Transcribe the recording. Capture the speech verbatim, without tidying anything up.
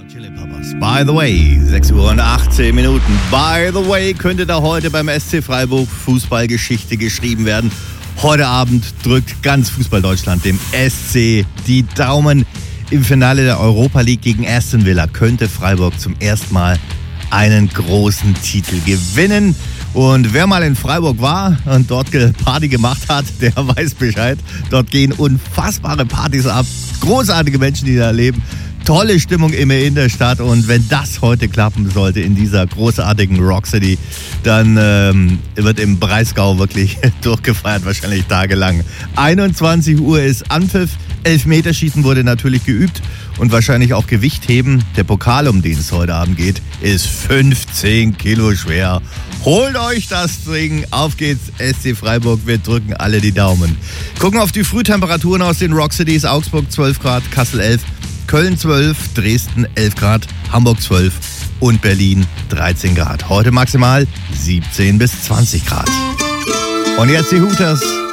Chili Peppers. By the way, sechs Uhr und achtzehn Minuten. By the way, könnte da heute beim S C Freiburg Fußballgeschichte geschrieben werden. Heute Abend drückt ganz Fußball-Deutschland dem S C die Daumen. Im Finale der Europa League gegen Aston Villa könnte Freiburg zum ersten Mal einen großen Titel gewinnen. Und wer mal in Freiburg war und dort Party gemacht hat, der weiß Bescheid. Dort gehen unfassbare Partys ab. Großartige Menschen, die da leben. Tolle Stimmung immer in der Stadt. Und wenn das heute klappen sollte in dieser großartigen Rock City, dann ähm, wird im Breisgau wirklich durchgefeiert, wahrscheinlich tagelang. einundzwanzig Uhr ist Anpfiff. Elfmeterschießen wurde natürlich geübt und wahrscheinlich auch Gewichtheben. Der Pokal, um den es heute Abend geht, ist fünfzehn Kilo schwer. Holt euch das Ding. Auf geht's, S C Freiburg. Wir drücken alle die Daumen. Gucken auf die Frühtemperaturen aus den Rock Cities. Augsburg zwölf Grad, Kassel elf, Köln zwölf, Dresden elf Grad, Hamburg zwölf und Berlin dreizehn Grad. Heute maximal siebzehn bis zwanzig Grad. Und jetzt die Hooters.